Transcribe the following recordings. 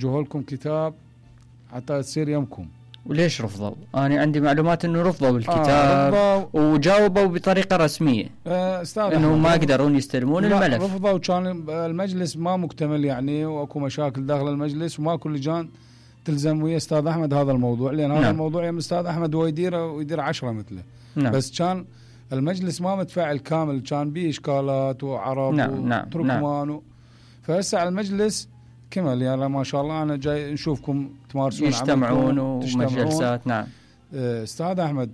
يوجهوا لكم كتاب حتى تصير يمكم. وليش رفضوا؟ أنا عندي معلومات إنه رفضوا الكتاب وجاوبوا بطريقة رسمية إنه ما يقدرون يستلمون الملف. رفضوا وكان المجلس ما مكتمل يعني، وأكو مشاكل داخل المجلس وما كل لجان تلزم ويا أستاذ أحمد هذا الموضوع، لأن هذا الموضوع يم أستاذ أحمد هو يدير 10 مثله. بس كان المجلس ما متفاعل كامل، كان به إشكالات وعرب وتركمان فهسه على المجلس كمل يعني ما شاء الله. أنا جاي نشوفكم تمارسون يجتمعون ومجلسات. نعم أستاذ أحمد،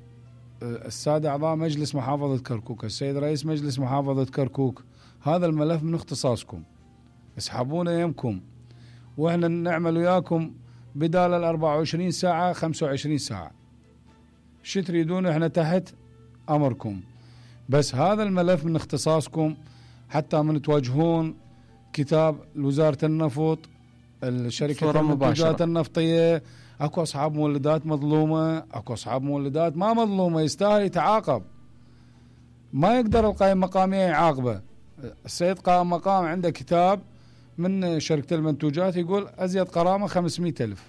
السادة أعضاء مجلس محافظة كركوك، السيد رئيس مجلس محافظة كركوك، هذا الملف من اختصاصكم، اسحبونا يمكم وإحنا نعمل وياكم بدال 24 ساعة 25 ساعة. شو تريدون؟ إحنا تحت أمركم، بس هذا الملف من اختصاصكم حتى من توجهون كتاب لوزارة النفط، الشركة المنتجات النفطية. اكو اصحاب مولدات مظلومة، اكو اصحاب مولدات ما مظلومة، يستاهل يتعاقب. ما يقدر القائم مقامية يعاقبه. السيد قائم مقام عنده كتاب من شركة المنتوجات يقول ازيد قرامة 500,000.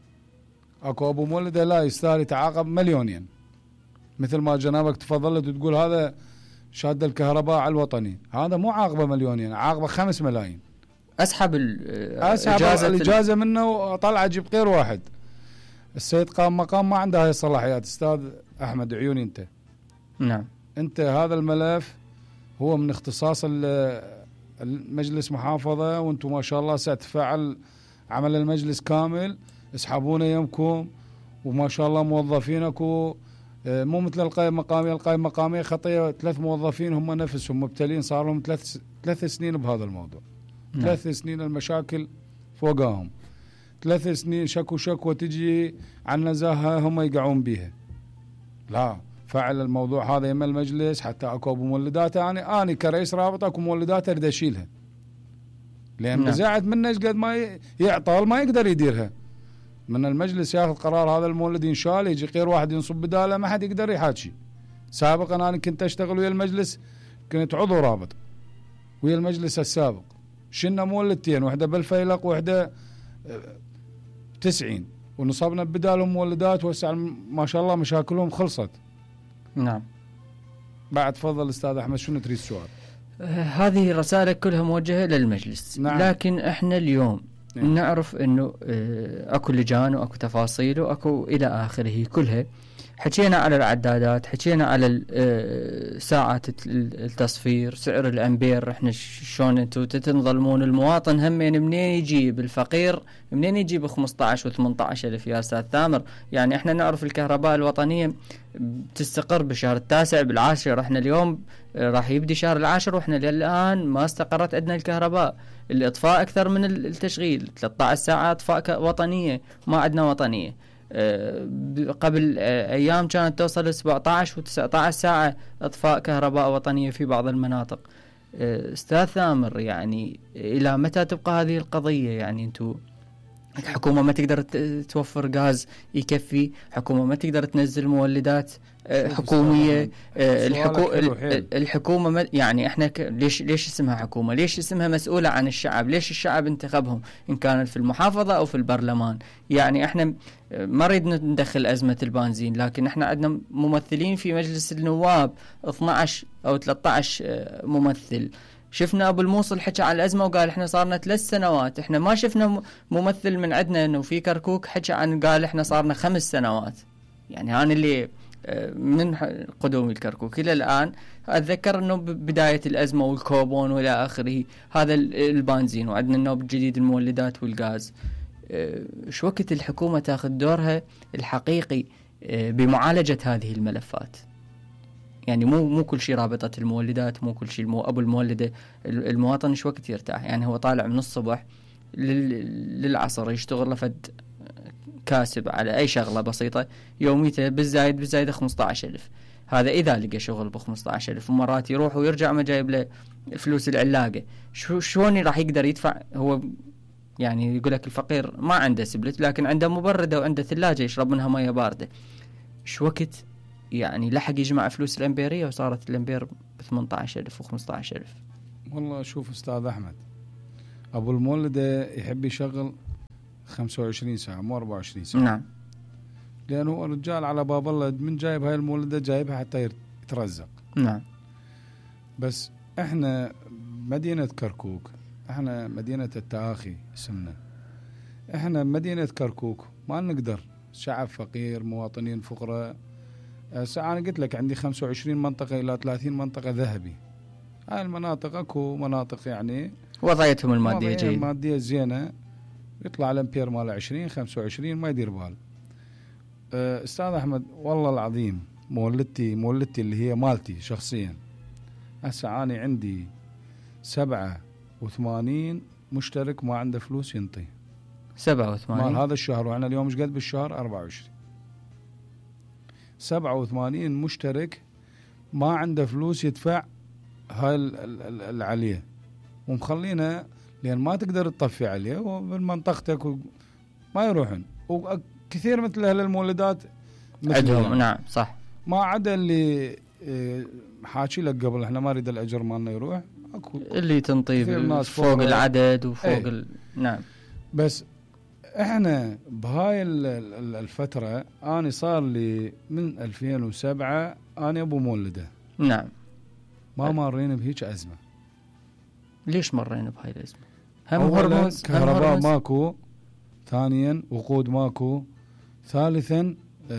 اكو ابو مولده لا يستاهل يتعاقب مليونين، مثل ما جنابك تفضلت وتقول هذا شاد الكهرباء على الوطني، هذا مو عاقبه مليونين، عاقبه 5 ملايين. اسحب الإجازة منه وطلع اجيب غير واحد. السيد قام مقام ما عنده هاي الصلاحيات. استاذ احمد عيوني انت، نعم انت هذا الملف هو من اختصاص المجلس محافظة، وانتم ما شاء الله سأتفاعل عمل المجلس كامل. اسحبونا يمكم وما شاء الله موظفينكم مو مثل القائم مقامي. القائم مقامي خطية 3 موظفين هم نفسهم مبتلين، صار لهم 3 سنين بهذا الموضوع. 3 سنين المشاكل فوقاهم، 3 سنين شكوى تجي عن نزاهة هم يقعون بيها. لا، فعل الموضوع هذا يم المجلس حتى اكو مولدات. أنا كرئيس رابطة اكو مولدات اريد اشيلها، لان بزاعت منه قد ما يعطل ما يقدر يديرها. من المجلس ياخذ قرار هذا المولد ينشال، يجي غير واحد ينصب بداله، ما حد يقدر يحاكي. سابقا انا كنت اشتغل ويا المجلس، كنت عضو رابط ويا المجلس السابق، شلنا مولدتين، واحدة بالفيلق واحدة 90، ونصبنا بدالهم مولدات، وسع ما شاء الله مشاكلهم خلصت. نعم. بعد تفضل استاذ احمد، شنو تريد السؤال؟ هذه رسالة كلها موجهة للمجلس. نعم. لكن احنا اليوم نعرف انه اكو لجان واكو تفاصيل واكو الى اخره كلها. حكينا على العدادات، حكينا على ساعات التصفير، سعر الأمبير. احنا شلون انتم تنظلمون المواطن همين؟ منين يجيب الفقير؟ منين يجيب 15 و18 ألف يا أستاذ ثامر؟ يعني احنا نعرف الكهرباء الوطنية تستقر بشهر 9 بالعاشر. احنا اليوم راح يبدي شهر 10 واحنا للآن ما استقرت عندنا الكهرباء. الإطفاء أكثر من التشغيل، 13 ساعة إطفاء وطنية، ما عندنا وطنية. قبل أيام كانت توصل 17 و19 ساعة إطفاء كهرباء وطنية في بعض المناطق. أستاذ ثامر، يعني إلى متى تبقى هذه القضية؟ يعني أنتم الحكومة ما تقدر توفر غاز يكفي، حكومة ما تقدر تنزل مولدات حكومية، الحكومة يعني احنا ليش اسمها حكومة؟ ليش اسمها مسؤولة عن الشعب؟ ليش الشعب انتخبهم إن كانت في المحافظة أو في البرلمان؟ يعني احنا ما نريد ندخل أزمة البنزين، لكن احنا عندنا ممثلين في مجلس النواب 12 أو 13 ممثل. شفنا أبو الموصل حكى على الأزمة وقال إحنا صارنا 3 سنوات. إحنا ما شفنا ممثل من عندنا إنه في كركوك حكى قال إحنا صارنا 5 سنوات. يعني أنا اللي من قدوم الكركوك إلى الآن أتذكر إنه بداية الأزمة والكوبون وإلى آخره هذا البنزين، وعندنا النوب الجديد المولدات والغاز. شو وقت الحكومة تأخذ دورها الحقيقي بمعالجة هذه الملفات؟ يعني مو كل شيء رابطة المولدات، مو كل شيء أبو المولدة. المواطن شو وقت يرتاح؟ يعني هو طالع من الصبح للعصر يشتغل لفد كاسب على أي شغلة بسيطة، يوميته بالزايد 15,000. هذا إذا لقى شغل ب15,000، ومرات يروح ويرجع ما جايب له فلوس العلاقة. شلون راح يقدر يدفع؟ هو يعني يقول لك الفقير ما عنده سبلت، لكن عنده مبردة وعنده ثلاجة يشرب منها مية باردة. شو وقت يعني لحق يجمع فلوس الأمبيرية وصارت الأمبير ب18,000 و15,000؟ والله شوف أستاذ أحمد، أبو المولدة يحب يشغل 25 ساعة مو 24 ساعة. نعم. لأنه الرجال على باب الله من جايب هاي المولدة جايبها حتى يترزق. نعم. بس احنا مدينة كركوك، احنا مدينة التآخي اسمنا، احنا مدينة كركوك ما نقدر، شعب فقير، مواطنين فقراء. أنا قلت لك عندي 25 منطقة إلى 30 منطقة ذهبي. هاي المناطق اكو مناطق يعني وضعيتهم المادية جيدة، المادية زينة، يطلع الامبير مال 20 25 ما يدير بال. استاذ احمد والله العظيم مولدتي اللي هي مالتي شخصيا، هسه أنا عندي 87 مشترك ما عنده فلوس ينطي 87 مال هذا الشهر، وأنا اليوم مش قد بالشهر 24. 87 مشترك ما عنده فلوس يدفع هاي العليه، ومخلينا لأن ما تقدر تطفي عليه وبالمنطقتك ما يروحن. وكثير مثل أهل المولدات عندهم. نعم صح. ما عدا اللي حاكي لك قبل احنا ما نريد الأجر مالنا يروح، اكو اللي تنطي فوق العدد وفوق نعم. بس احنا بهاي الفترة انا صار لي من 2007 انا ابو مولده. نعم. ما مرينا بهيك أزمة. ليش مرينا بهاي الأزمة؟ أولا كهرباء ماكو، ثانيا وقود ماكو، ثالثا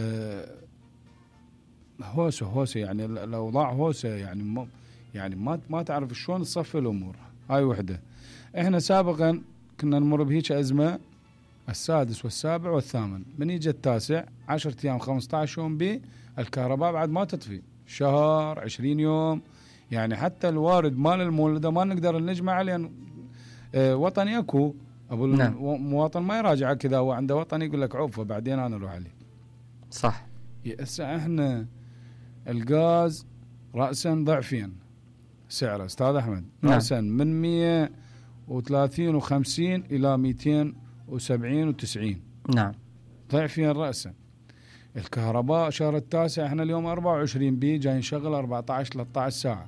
هوسة يعني الأوضاع هوسة يعني ما تعرف شلون تصفي الأمور. هاي وحدة. احنا سابقا كنا نمر بهيك أزمة السادس والسابع والثامن، من يجي التاسع 10 أيام 15 يوم الكهرباء بعد ما تطفي، شهر 20 يوم. يعني حتى الوارد مال المولدة ما نقدر نجمع لأن وطني أكو أبو المواطن ما يراجع كذا، هو عنده وطني يقول لك عوفة بعدين أنا أروح عليه. صح. هسه احنا الغاز رأسا ضعفين سعره استاذ احمد. رأسا من 130 و50 الى 270 و90. نعم. ضعفين رأسا. الكهرباء شهر التاسع احنا اليوم 24 بي جاي نشغل 14 13 ساعة.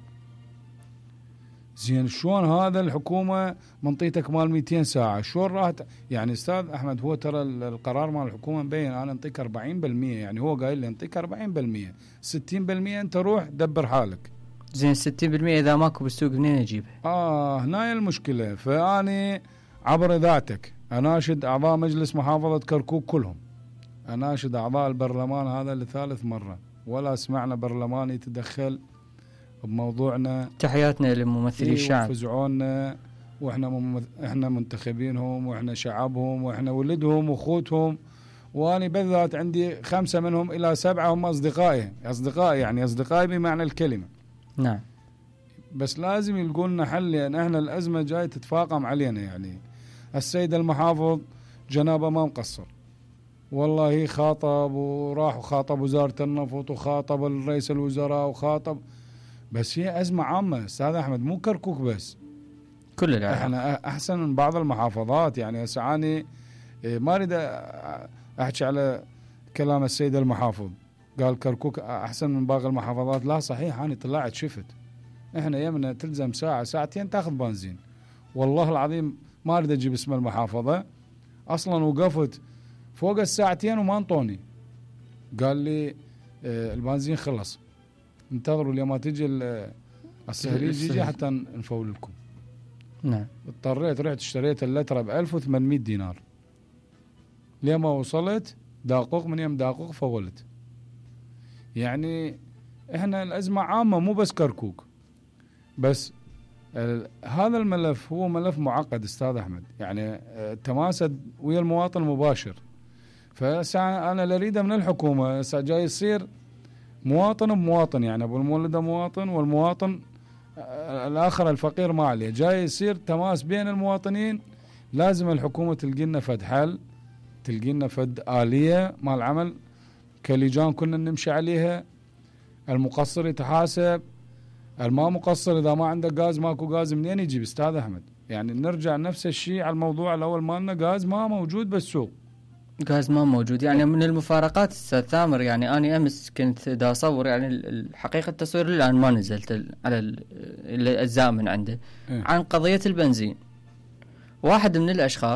زين شلون هذا الحكومة منطيتك مال 200 ساعة شلون راح يعني استاذ احمد؟ هو ترى القرار مال الحكومة مبين انا انطيك 40%، يعني هو قايل لي انطيك 40%، 60% انت روح دبر حالك. زين 60% اذا ماكو بالسوق منين اجيبها؟ هنا المشكلة. فاني عبر ذاتك اناشد اعضاء مجلس محافظة كركوك كلهم، اناشد اعضاء البرلمان هذا لثالث مرة ولا سمعنا برلمان يتدخل بموضوعنا. تحياتنا لممثلي الشعب، وفزعونا احنا منتخبينهم واحنا شعبهم واحنا ولدهم واخوتهم، واني بالذات عندي 5 منهم الى 7 هم اصدقائي يعني اصدقائي بمعنى الكلمة. نعم. بس لازم يلقوا لنا حل لان احنا الازمة جاي تتفاقم علينا. يعني السيد المحافظ جنابه ما مقصر والله، خاطب وراح وخاطب وزارة النفط وخاطب الرئيس الوزراء وخاطب، بس هي أزمة عامة أستاذ أحمد مو كركوك بس، كل العالم. احنا أحسن من بعض المحافظات. يعني سعاني ما أريد أحكي على كلام السيد المحافظ قال كركوك أحسن من باقي المحافظات، لا صحيح. أنا طلعت شفت احنا يمنا تلزم ساعة ساعتين تاخذ بنزين. والله العظيم ما أريد أجيب اسم المحافظة، أصلا وقفت فوق الساعتين وما انطوني، قال لي البنزين خلص انتظروا لما تجي السهريج يجي حتى نفول لكم. نعم. اضطريت رحت اشتريت اللترة ب1800 دينار لما وصلت داقوق، من يم داقوق فولت. يعني احنا الأزمة عامة مو بس كركوك بس. هذا الملف هو ملف معقد استاذ احمد، يعني تماسد ويا المواطن مباشر. فأنا لريده من الحكومة جاي يصير مواطن بمواطن، يعني ابو المولده مواطن والمواطن الاخر الفقير ما عليه، جاي يصير تماس بين المواطنين. لازم الحكومة تلقي لنا فد حل، تلقي لنا فد آلية مع العمل كلجان كنا نمشي عليها. المقصر يتحاسب، الما مقصر اذا ما عنده غاز ماكو غاز منين يجيب استاذ احمد؟ يعني نرجع نفس الشيء على الموضوع الاول مالنا، غاز ما موجود بالسوق، غاز ما موجود. يعني من المفارقات استاذ ثامر، يعني اني امس كنت دا اصور، يعني الحقيقه التصوير الان ما نزلت على الاجزاء من عنده عن قضيه البنزين. واحد من الاشخاص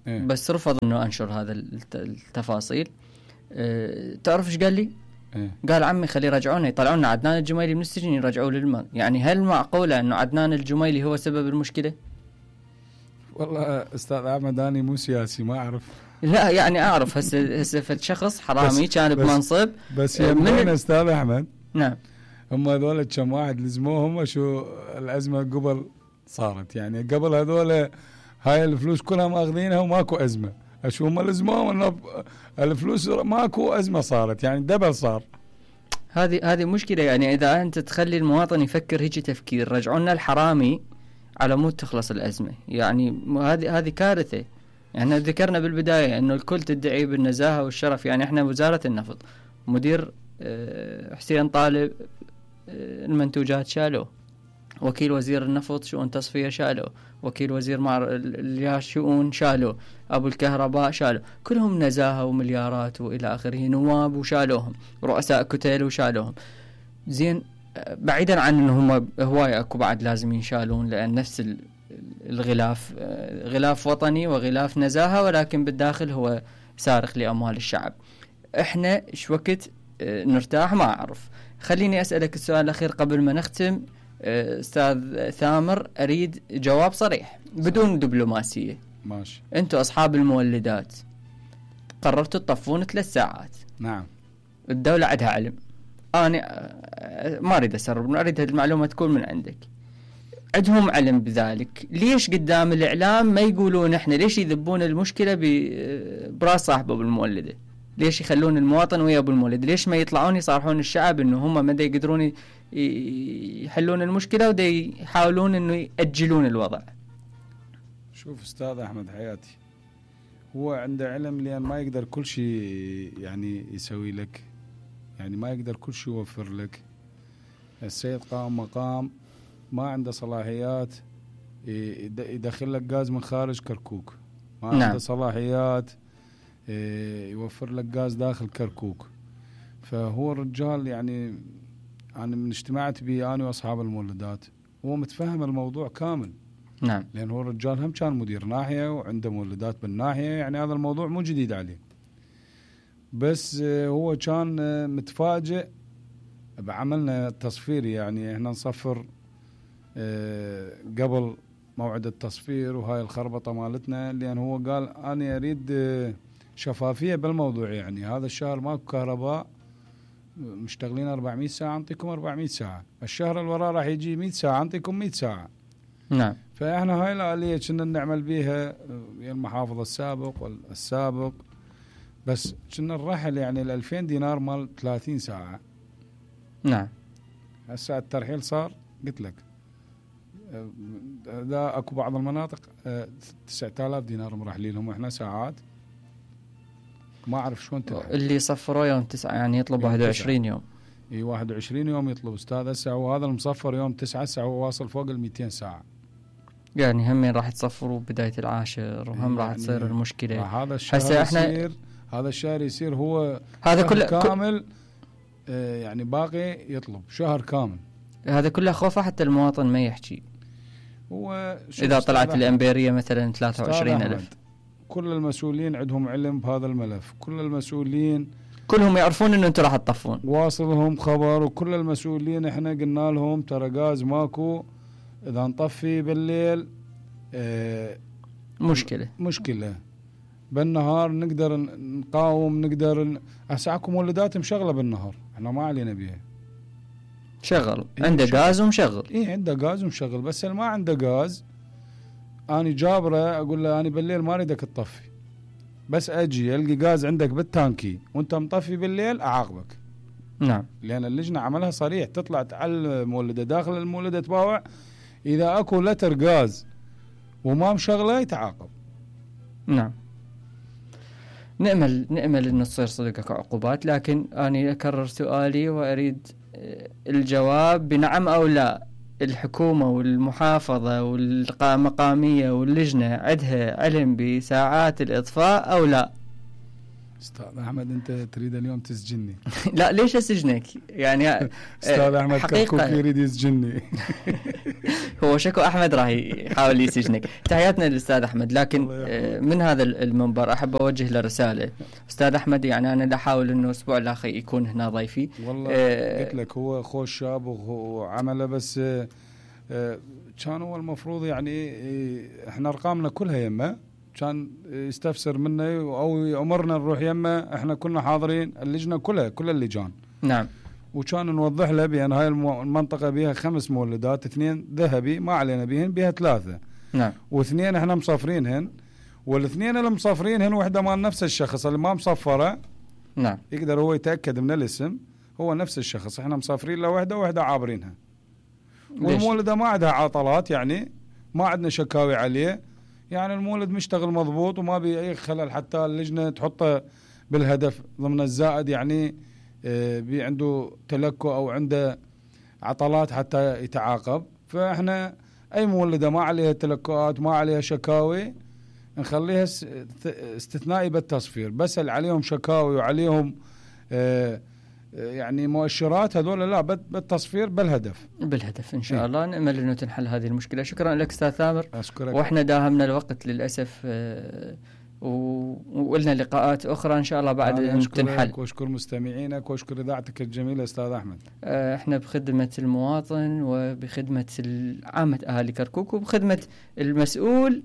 بس رفض انه انشر هذا التفاصيل. تعرف ايش قال لي؟ قال عمي خلي يرجعونا يطلعونا عدنان الجميلي من السجن يرجعوه للمال. يعني هل معقولة انه عدنان الجميلي هو سبب المشكلة؟ والله استاذ احمد اني مو سياسي ما اعرف. لا يعني اعرف هسه فالشخص حرامي كان بمنصب بس من استاذ احمد. نعم. هم هذول كم واحد لزموهم شو الازمه قبل صارت، يعني قبل هذول هاي الفلوس كلها ماخذينها وماكو ازمه، شو هم لزموهم انه الفلوس ماكو ازمه صارت، يعني دبل صار. هذه مشكله. يعني اذا انت تخلي المواطن يفكر هيك تفكير رجعونا الحرامي على مود تخلص الازمه، يعني هذه كارثه. يعني ذكرنا بالبدايه انه الكل تدعي بالنزاهه والشرف. يعني احنا وزاره النفط مدير حسين طالب المنتوجات شالوه، وكيل وزير النفط شؤون تصفيه شالوه، وكيل وزير الشؤون شالوه، ابو الكهرباء شالوه، كلهم نزاهه ومليارات والى اخره، نواب وشالوهم، رؤساء كتيل وشالوهم. زين بعيدا عن انهم هوايه اكو بعد لازم ينشالون، لان نفس الغلاف غلاف وطني وغلاف نزاهه، ولكن بالداخل هو سارق لاموال الشعب. احنا ايش وقت نرتاح ما اعرف. خليني اسالك السؤال الاخير قبل ما نختم استاذ ثامر، اريد جواب صريح بدون دبلوماسيه. ماشي. انتم اصحاب المولدات قررتوا تطفون 3 ساعات. نعم. الدوله عندها علم، انا ما اريد اسرب، اريد المعلومه تكون من عندك. عندهم علم بذلك، ليش قدام الاعلام ما يقولون احنا؟ ليش يذبون المشكله براس صاحبه بالمولده؟ ليش يخلون المواطن ويا ابو المولد؟ ليش ما يطلعون يصارحون الشعب انه هم ما يقدرون يحلون المشكله ودا يحاولون انه ياجلون الوضع؟ شوف استاذ احمد حياتي، هو عنده علم لان ما يقدر كل شيء يعني يسوي لك، يعني ما يقدر كل شيء يوفر لك. السيد قام مقام ما عنده صلاحيات يدخل لك غاز من خارج كركوك، ما عنده صلاحيات يوفر لك غاز داخل كركوك. فهو الرجال يعني أنا من اجتمعت به أنا وأصحاب المولدات هو متفهم الموضوع كامل. نعم. لأن هو الرجال هم كان مدير ناحية وعنده مولدات بالناحية، يعني هذا الموضوع مو جديد عليه، بس هو كان متفاجئ بعملنا التصفير. يعني احنا نصفر قبل موعد التصفير وهاي الخربطة مالتنا، لأن هو قال أنا أريد شفافية بالموضوع. يعني هذا الشهر ماكو كهرباء، مشتغلين 400 ساعة أنطيكم 400 ساعة، الشهر الوراء راح يجي 100 ساعة أنطيكم 100 ساعة. نعم. فإحنا هاي الآلية كنا نعمل بيها المحافظ السابق والسابق، بس كنا نرحل يعني 2000 دينار مال 30 ساعة. نعم. هسه الترحيل صار قلت لك ذا اكو بعض المناطق 9000 دينار مرحلين لهم، احنا ساعات ما اعرف شلون تلحق. اللي صفروا يوم 9 يعني يطلب 21 يوم. اي 21 يوم يطلب استاذ. هسه وهذا المصفر يوم 9 هسه هو واصل فوق ال 200 ساعه. يعني هم راح تصفروا بداية العاشر وهم راح تصير المشكلة. هذا الشهر يصير، هذا الشهر يصير هو هذا كله كامل يعني باقي يطلب شهر كامل. هذا كله خوفه حتى المواطن ما يحكي. هو إذا طلعت الأمبيرية مثلا 23,000. كل المسؤولين عندهم علم بهذا الملف، كل المسؤولين كلهم يعرفون إنه أنتم راح تطفون، واصلهم خبر. وكل المسؤولين إحنا قلنا لهم ترى غاز ماكو، إذا نطفي بالليل مشكلة، بالنهار نقدر نقاوم، نقدر أسعكم مولدات مشغلة بالنهار، إحنا ما علينا بيها. شغل عنده غاز ومشغل. إيه عنده غاز ومشغل، بس اللي ما عنده غاز أنا جابره أقول له أنا بالليل ما أريدك تطفي، بس أجي ألقي غاز عندك بالتانكي وأنت مطفي بالليل أعاقبك. نعم. لأن اللجنة عملها صريح، تطلع على المولدة داخل المولدة تباوع، إذا أكو لتر غاز وما مشغله يتعاقب. نعم. نأمل إنه تصير صدقك عقوبات، لكن أنا أكرر سؤالي وأريد الجواب بنعم أو لا. الحكومة والمحافظة والمقامية واللجنة عندها علم بساعات الإطفاء أو لا؟ استاذ احمد انت تريد اليوم تسجني. لا ليش اسجنك يعني؟ استاذ احمد كركوك يريد يسجني. هو شكو احمد راح يحاول يسجنك. تحياتنا للاستاذ احمد. لكن من هذا المنبر احب اوجه له رساله. استاذ احمد يعني انا احاول انه الاسبوع الاخر يكون هنا ضيفي. والله قلت لك هو خوش شاب وعمله، بس كان هو المفروض يعني احنا ارقامنا كلها يمه، كان يستفسر منا او يأمرنا نروح يمه. احنا كنا حاضرين اللجنه كلها، كل اللجان. نعم. وكان نوضح له بان هاي المنطقه بها 5 مولدات، 2 ذهبي ما علينا بهن، بها 3. نعم. و2 احنا مصفرينهن، والاثنين اللي مصفرينهن وحده مال نفس الشخص اللي ما مصفره. نعم. يقدر هو يتاكد من الاسم، هو نفس الشخص. احنا مصفرين له وحده عابرينها. والمولده ما عندها عطلات، يعني ما عندنا شكاوي عليه، يعني المولد مشتغل مضبوط وما بي اي خلل. حتى اللجنه تحطه بالهدف ضمن الزائد، يعني بي عنده تلكؤ او عنده عطلات حتى يتعاقب. فاحنا اي مولده ما عليها تلكؤات ما عليها شكاوي نخليها استثنائي بالتصفير، بس اللي عليهم شكاوي وعليهم يعني مؤشرات هذول لا بالتصفير بالهدف ان شاء الله. نأمل انه تنحل هذه المشكله. شكرا لك استاذ ثامر. أشكرك. واحنا داهمنا الوقت للاسف، وقلنا لقاءات اخرى ان شاء الله بعد ان تنحل. واشكر مستمعينك واشكر اذاعتك الجميله استاذ احمد. احنا بخدمه المواطن وبخدمه عامه اهالي كركوك وبخدمه المسؤول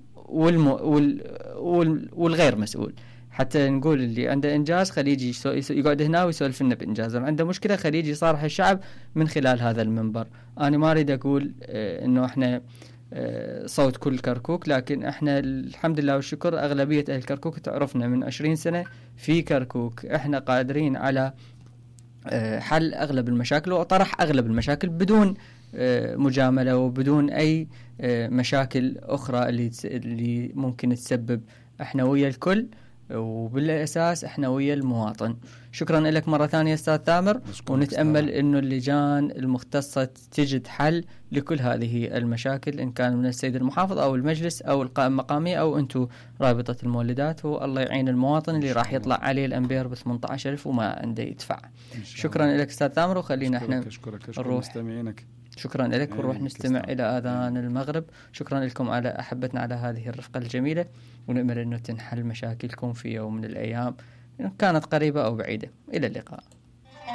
والغير مسؤول. حتى نقول اللي عنده انجاز خليه يجي يقعد هنا ويسولف لنا بانجازه، عنده مشكله خليه يجي يصارح الشعب من خلال هذا المنبر. انا ما اريد اقول انه احنا صوت كل كركوك، لكن احنا الحمد لله والشكر اغلبيه اهل كركوك تعرفنا من 20 سنه في كركوك. احنا قادرين على حل اغلب المشاكل وطرح اغلب المشاكل بدون مجامله وبدون اي مشاكل اخرى اللي ممكن تسبب. احنا ويا الكل وبالأساس احنا ويا المواطن. شكرا لك مرة ثانية أستاذ ثامر، ونتأمل أنه اللجان المختصة تجد حل لكل هذه المشاكل، إن كان من السيد المحافظ أو المجلس أو القائمة المقامية أو أنتم رابطة المولدات. والله يعين المواطن اللي راح يطلع عليه الأنبير ب18,000 وما عنده يدفع. شكرا لك أستاذ ثامر، وخلينا احنا نروح مستمعينك. شكرا لك ونروح نستمع إلى آذان المغرب. شكرا لكم على أحبتنا على هذه الرفقة الجميلة، ونأمل أنه تنحل مشاكلكم في يوم من الأيام، إن كانت قريبة أو بعيدة. إلى اللقاء.